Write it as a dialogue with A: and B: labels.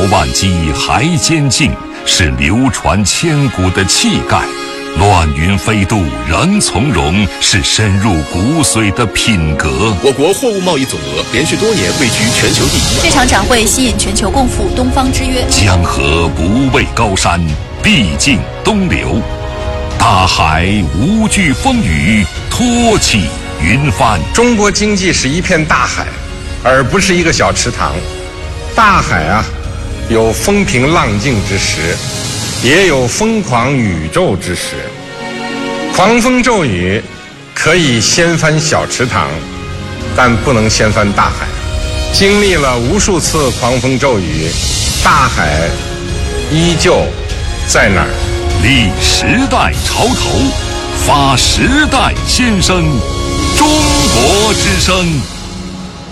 A: 万机还坚劲，是流传千古的气概；乱云飞渡仍从容，是深入骨髓的品格。
B: 我国货物贸易总额连续多年位居全球第一。
C: 这场展会吸引全球共赴东方之约。
A: 江河不畏高山，必尽东流；大海无惧风雨，托起云帆。
D: 中国经济是一片大海，而不是一个小池塘。大海啊，有风平浪静之时，也有疯狂宇宙之时。狂风骤雨可以掀翻小池塘，但不能掀翻大海。经历了无数次狂风骤雨，大海依旧在那儿。
A: 立时代潮头，发时代先声，中国之声。